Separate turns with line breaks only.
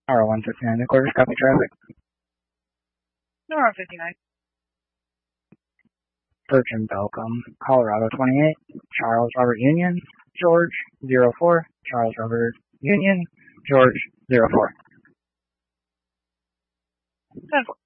R159, the quarters, copy traffic.
Nora 59.
Virgin Belcom, Colorado 28, Charles Robert Union, George 04, Charles Robert Union, George 04.
10-4.